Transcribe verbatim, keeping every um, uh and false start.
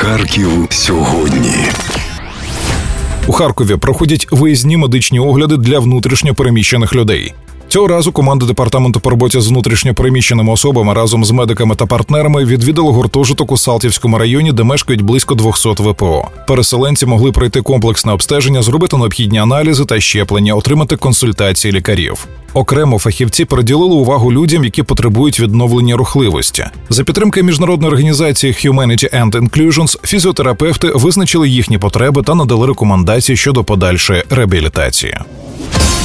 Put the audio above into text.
Харків сьогодні. У Харкові проходять виїзні медичні огляди для внутрішньо переміщених людей. Цього разу команда департаменту по роботі з внутрішньо переміщеними особами разом з медиками та партнерами відвідала гуртожиток у Салтівському районі, де мешкають близько двісті ВПО. Переселенці могли пройти комплексне обстеження, зробити необхідні аналізи та щеплення, отримати консультації лікарів. Окремо фахівці приділили увагу людям, які потребують відновлення рухливості. За підтримки міжнародної організації Humanity and Inclusions фізіотерапевти визначили їхні потреби та надали рекомендації щодо подальшої реабілітації.